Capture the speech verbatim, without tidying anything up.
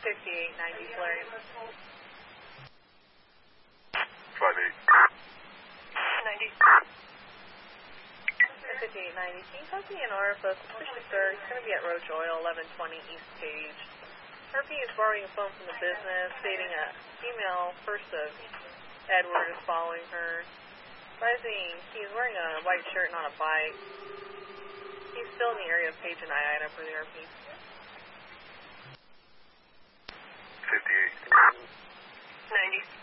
fifty-eight ninety Flurry. five eight. ninety. fifty-eight ninety. Can you talk to me in R F O? Suspicious, sir. He's going to be at Roach Oil, eleven twenty East Page. R P is borrowing a phone from the business, stating a female first of Edward is following her. Advising he's wearing a white shirt, not a bike. He's still in the area of Page and I Ida for the R P. fifty-eight. ninety.